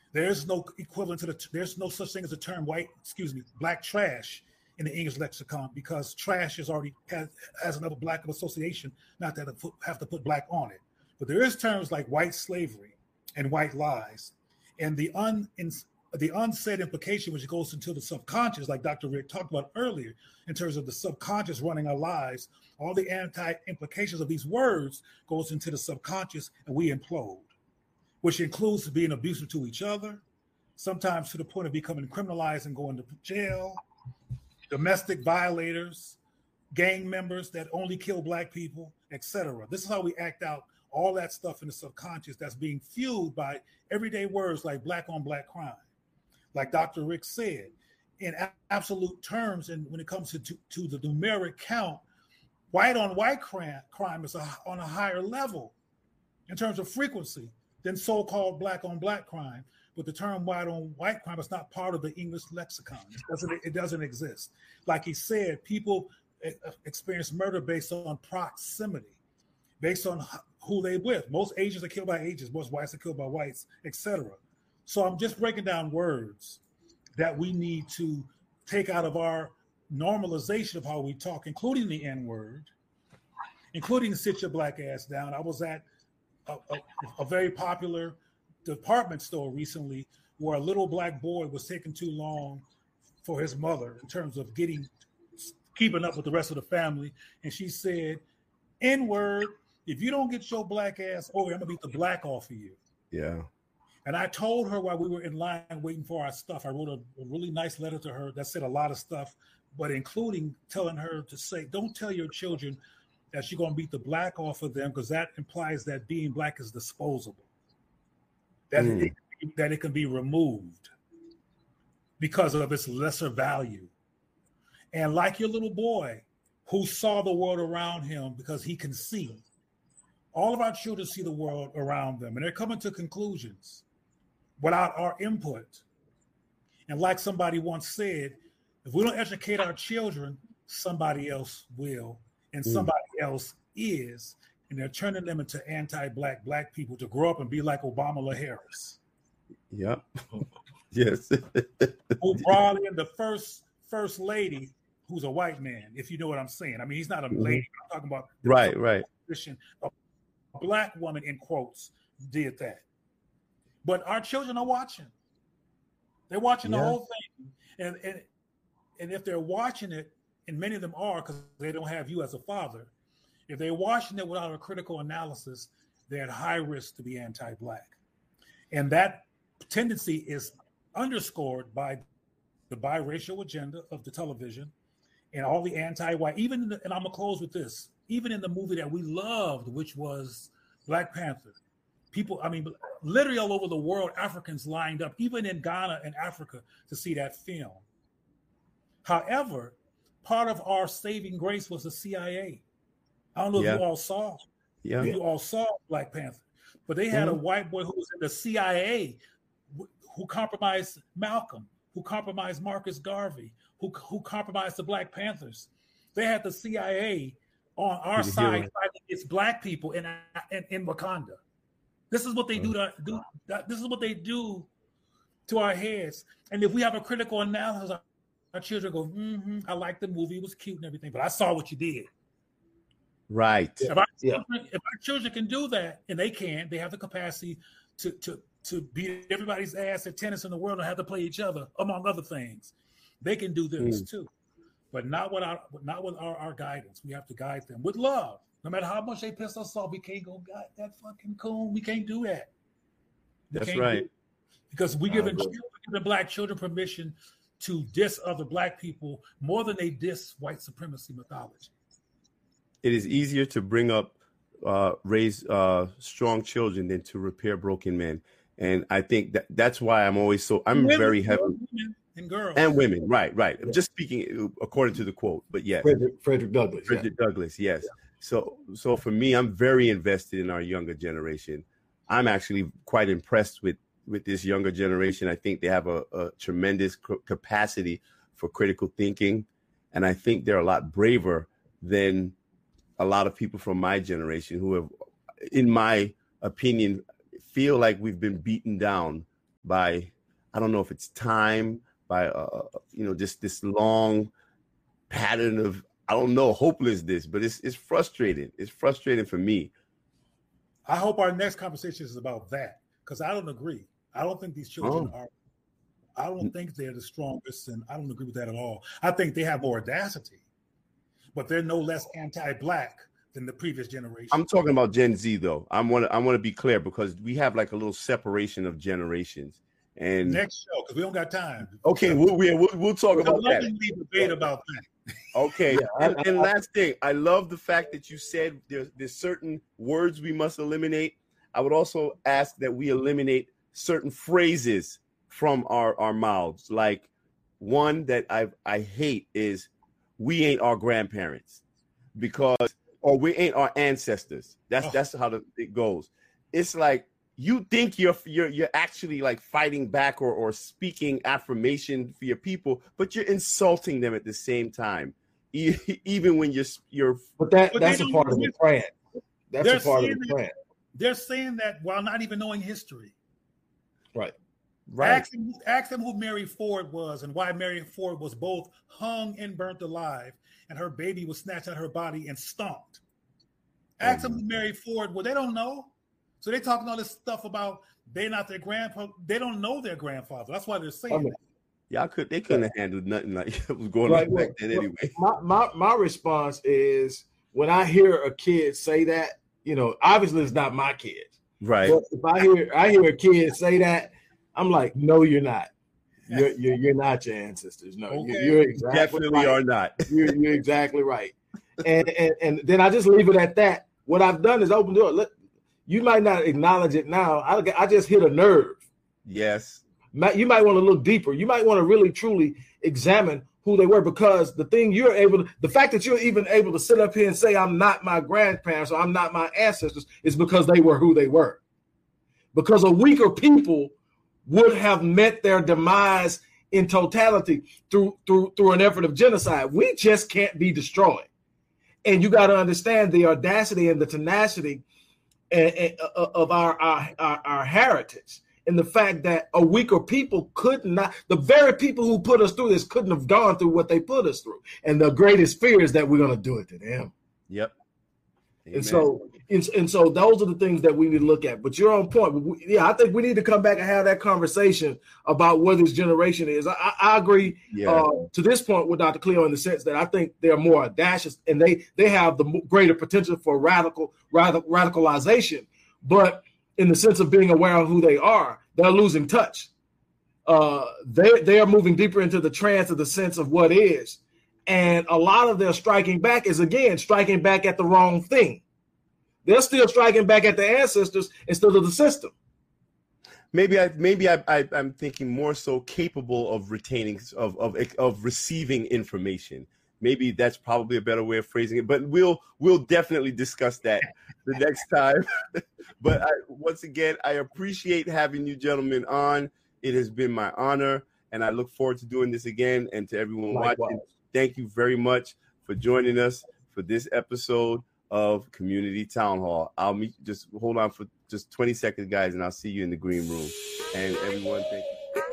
There's no equivalent to there's no such thing as the term black trash in the English lexicon, because trash has another black association, not that have to put black on it. But there is terms like white slavery and white lies, and the unsaid implication, which goes into the subconscious, like Dr. Rick talked about earlier, in terms of the subconscious running our lives. All the anti-implications of these words goes into the subconscious, and we implode, which includes being abusive to each other, sometimes to the point of becoming criminalized and going to jail, domestic violators, gang members that only kill black people, etc. This is how we act out all that stuff in the subconscious that's being fueled by everyday words like black on black crime. Like Dr. Rick said, in absolute terms, and when it comes to the numeric count, white on white crime is on a higher level in terms of frequency than so-called black on black crime. But the term white on white crime is not part of the English lexicon. It doesn't exist. Like he said, people experience murder based on proximity, based on who they with. Most Asians are killed by Asians, most whites are killed by whites, etc. So I'm just breaking down words that we need to take out of our normalization of how we talk, including the N-word, including sit your black ass down. I was at a very popular department store recently where a little black boy was taking too long for his mother in terms of keeping up with the rest of the family. And she said, N-word, if you don't get your black ass over, I'm gonna beat the black off of you. Yeah. And I told her while we were in line waiting for our stuff, I wrote a really nice letter to her that said a lot of stuff, but including telling her to say, don't tell your children that you're going to beat the black off of them, because that implies that being black is disposable, that it can be removed because of its lesser value. And like your little boy who saw the world around him because he can see, all of our children see the world around them, and they're coming to conclusions without our input. And like somebody once said, if we don't educate our children, somebody else will, and somebody else is, and they're turning them into anti-black black people to grow up and be like Obama Harris. Yep. Yes. Who brought in the first lady, who's a white man, if you know what I'm saying. I mean, he's not a lady. I'm talking about right. A black woman, in quotes, did that. But our children are watching. They're watching the whole thing. And if they're watching it, and many of them are because they don't have you as a father, if they're watching it without a critical analysis, they're at high risk to be anti-black. And that tendency is underscored by the biracial agenda of the television and all the anti-white, and I'm going to close with this, even in the movie that we loved, which was Black Panther. People, I mean, literally all over the world, Africans lined up, even in Ghana and Africa, to see that film. However, part of our saving grace was the CIA. I don't know if you all saw. Yeah. You all saw Black Panther, but they had a white boy who was in the CIA who compromised Malcolm, who compromised Marcus Garvey, who compromised the Black Panthers. They had the CIA on our side fighting against black people in Wakanda. This is what they do. This is what they do to our heads. And if we have a critical analysis, our children go, I like the movie, it was cute and everything, but I saw what you did. Right. If our children can do that, and they have the capacity to beat everybody's ass at tennis in the world and have to play each other, among other things. They can do this too, but not with our guidance. We have to guide them with love. No matter how much they piss us off, we can't go, God, that fucking coon. We can't do that. That's right. Because we're giving black children permission to diss other black people more than they diss white supremacy mythology. It is easier to bring up, raise strong children than to repair broken men. And I think that's why I'm very heavy. And girls. And women, right. I'm just speaking according to the quote, but yes. Frederick Douglass. Frederick Douglass, yes. Yeah. So for me, I'm very invested in our younger generation. I'm actually quite impressed with this younger generation. I think they have a tremendous capacity for critical thinking. And I think they're a lot braver than a lot of people from my generation who have, in my opinion, feel like we've been beaten down by, I don't know if it's time, by just this long pattern of, I don't know, hopelessness, but it's frustrating. It's frustrating for me. I hope our next conversation is about that, because I don't agree. I don't think these children are. I don't think they're the strongest, and I don't agree with that at all. I think they have more audacity, but they're no less anti-Black than the previous generation. I'm talking about Gen Z, though. I want to be clear, because we have like a little separation of generations. And next show, because we don't got time. Okay, we'll talk about that. Debate about that. Okay, and last thing, I love the fact that you said there's certain words we must eliminate. I would also ask that we eliminate certain phrases from our mouths. Like one that I hate is "we ain't our grandparents," or "we ain't our ancestors." That's how it goes. It's like, you think you're actually like fighting back or speaking affirmation for your people, but you're insulting them at the same time. Even when you're. But that's a part of the plan. That's a part of the plan. They're saying that while not even knowing history. Right. Ask them who Mary Ford was and why Mary Ford was both hung and burnt alive, and her baby was snatched out of her body and stomped. Ask them who Mary Ford was. They don't know. So they're talking all this stuff about they're not their grandpa. They don't know their grandfather. That's why they're saying that. Yeah, they couldn't have handled nothing like what was going on back then anyway. My response is, when I hear a kid say that, obviously it's not my kids. Right. But if I hear a kid say that, I'm like, no, you're not. You're not your ancestors. No, okay. You're exactly definitely right. Are not. You're exactly right. And then I just leave it at that. What I've done is open the door. Look, you might not acknowledge it now. I just hit a nerve. Yes. You might want to look deeper. You might want to really, truly examine who they were, because the fact that you're even able to sit up here and say, I'm not my grandparents or I'm not my ancestors, is because they were who they were. Because a weaker people would have met their demise in totality through an effort of genocide. We just can't be destroyed. And you got to understand the audacity and the tenacity of our heritage, and the fact that a weaker people could not, the very people who put us through this couldn't have gone through what they put us through. And the greatest fear is that we're going to do it to them. Yep. Amen. And so those are the things that we need to look at. But you're on point. I think we need to come back and have that conversation about what this generation is. I agree to this point with Dr. Cleo, in the sense that I think they're more audacious and they have the greater potential for radicalization. But in the sense of being aware of who they are, they're losing touch. They are moving deeper into the trance of the sense of what is. And a lot of their striking back is, again, striking back at the wrong thing. They're still striking back at the ancestors instead of the system. Maybe I'm thinking more so capable of retaining, of receiving information. Maybe that's probably a better way of phrasing it. But we'll definitely discuss that the next time. But once again, I appreciate having you gentlemen on. It has been my honor, and I look forward to doing this again. And to everyone watching, thank you very much for joining us for this episode of Community Town Hall. Just hold on for just 20 seconds, guys, and I'll see you in the green room. And everyone, thank you.